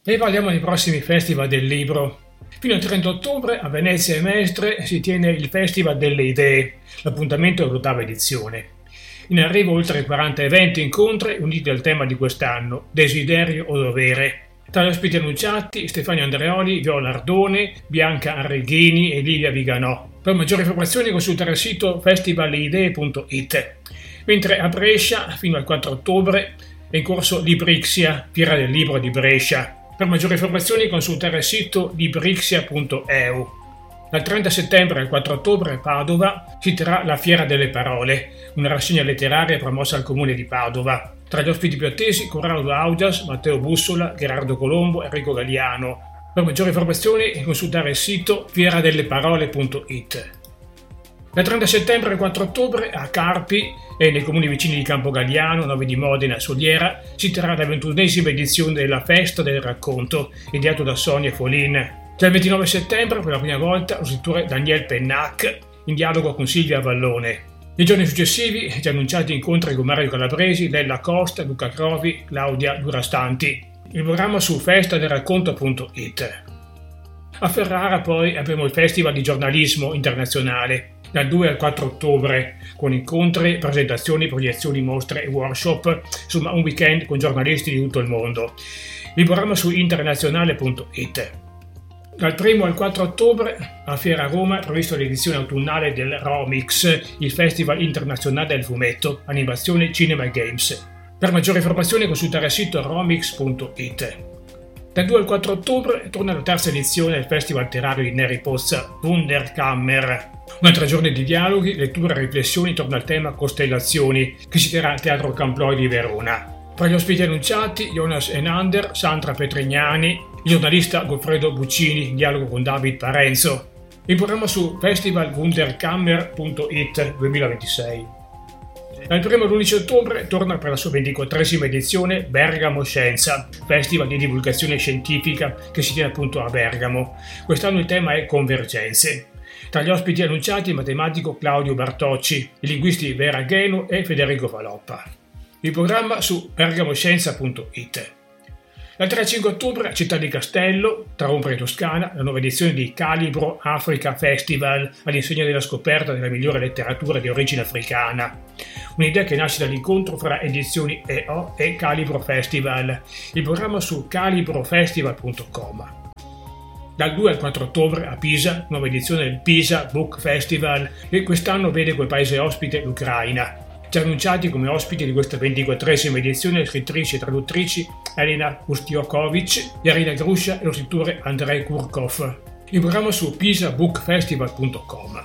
E parliamo dei prossimi festival del libro. Fino al 30 ottobre a Venezia e Mestre si tiene il Festival delle Idee, l'appuntamento dell'8ª edizione. In arrivo oltre 40 eventi e incontri uniti al tema di quest'anno, desiderio o dovere. Tra gli ospiti annunciati Stefania Andreoli, Viola Ardone, Bianca Arreghini e Livia Viganò. Per maggiori informazioni consultare il sito festivalidee.it. Mentre a Brescia, fino al 4 ottobre, è in corso Librixia, Fiera del Libro di Brescia. Per maggiori informazioni consultare il sito librixia.eu. Dal 30 settembre al 4 ottobre a Padova si terrà la Fiera delle Parole, una rassegna letteraria promossa al Comune di Padova. Tra gli ospiti più attesi Corrado Augias, Matteo Bussola, Gerardo Colombo e Enrico Galliano. Per maggiori informazioni consultare il sito fieradelleparole.it. Dal 30 settembre al 4 ottobre a Carpi e nei comuni vicini di Campogalliano, Novi di Modena e Soliera si terrà la 21ª edizione della Festa del Racconto, ideato da Sonia Folin. Già il 29 settembre, per la prima volta, lo scrittore Daniel Pennac in dialogo con Silvia Vallone. Nei giorni successivi, già annunciati incontri con Mario Calabresi, Lella Costa, Luca Crovi, Claudia Durastanti. Il programma su festadelracconto.it. A Ferrara poi avremo il Festival di Giornalismo Internazionale, dal 2 al 4 ottobre, con incontri, presentazioni, proiezioni, mostre e workshop, insomma un weekend con giornalisti di tutto il mondo. Il programma su internazionale.it. Dal 1 al 4 ottobre a Fiera Roma è prevista l'edizione autunnale del Romix, il Festival Internazionale del Fumetto, Animazione, Cinema e Games. Per maggiori informazioni consultare il sito romix.it. Dal 2 al 4 ottobre torna la terza edizione del Festival Letterario di Neri Pozza, Wunderkammer. Una 3 giorni di dialoghi, letture e riflessioni intorno al tema Costellazioni, che si terrà al Teatro Camploi di Verona. Tra gli ospiti annunciati Jonas Enander, Sandra Petrignani, il giornalista Goffredo Buccini in dialogo con David Parenzo. Il programma su festivalwunderkammer.it 2026. Dal 1 all'11 ottobre torna per la sua 24ª edizione Bergamo Scienza, festival di divulgazione scientifica che si tiene appunto a Bergamo. Quest'anno il tema è Convergenze. Tra gli ospiti annunciati il matematico Claudio Bartocci, i linguisti Vera Gheno e Federico Faloppa. Il programma su bergamoscienza.it. Dal 3 al 5 ottobre a Città di Castello, tra Umbria e Toscana, la nuova edizione di Calibro Africa Festival, all'insegna della scoperta della migliore letteratura di origine africana. Un'idea che nasce dall'incontro fra edizioni EO e Calibro Festival. Il programma su calibrofestival.com. Dal 2 al 4 ottobre a Pisa, nuova edizione del Pisa Book Festival, che quest'anno vede come paese ospite l'Ucraina. Già annunciati come ospiti di questa 24ª edizione le scrittrici e traduttrici Elena Ustiokovic, Yarina Gruscia e lo scrittore Andrei Kurkov. Il programma su pisabookfestival.com.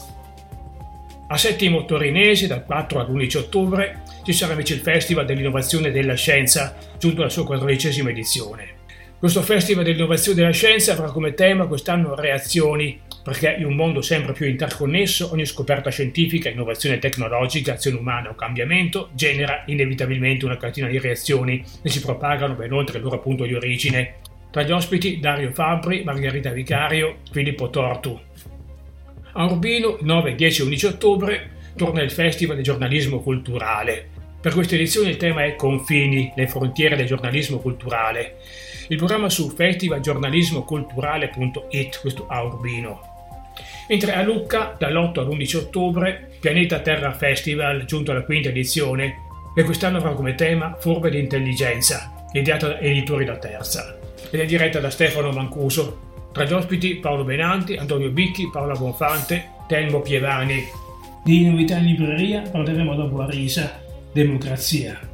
A Settimo Torinese, dal 4 all'11 ottobre, ci sarà invece il Festival dell'Innovazione e della Scienza, giunto alla sua 14ª edizione. Questo Festival dell'Innovazione e della Scienza avrà come tema quest'anno reazioni, perché in un mondo sempre più interconnesso ogni scoperta scientifica, innovazione tecnologica, azione umana o cambiamento genera inevitabilmente una catena di reazioni che si propagano ben oltre il loro punto di origine. Tra gli ospiti Dario Fabbri, Margherita Vicario, Filippo Tortu. A Urbino, 9, 10 e 11 ottobre, torna il Festival di Giornalismo Culturale. Per questa edizione il tema è Confini, le frontiere del giornalismo culturale. Il programma su festivalgiornalismoculturale.it, questo a Urbino. Mentre a Lucca, dall'8 all'11 ottobre, Pianeta Terra Festival, giunto alla 5ª edizione, che quest'anno avrà come tema Forme di intelligenza, ideata da Editori La Terza, ed è diretta da Stefano Mancuso. Tra gli ospiti Paolo Benanti, Antonio Bicchi, Paola Bonfante, Telmo Pievani. Di novità in libreria parleremo dopo a Risa, Democrazia.